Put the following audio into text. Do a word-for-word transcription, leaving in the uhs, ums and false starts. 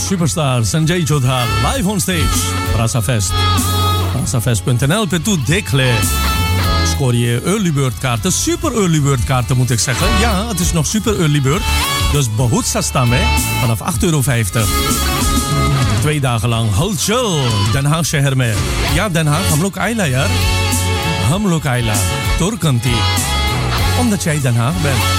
सुपरस्टार Sanjay Chaudha live on stage. Rasafest. Rasafest punt n l पे तू देख ले. Scoor je early bird kaarten, super early bird kaarten moet ik zeggen. Ja, het is nog super early bird. Dus बहुत सस्ता में vanaf acht euro vijftig. Twee dagen lang Hulchel, Den Haag शहर में. Ja, Den Haag, हम लोग आइला यार. हम लोग आइला. Turkanti. Omdat jij Den Haag bent.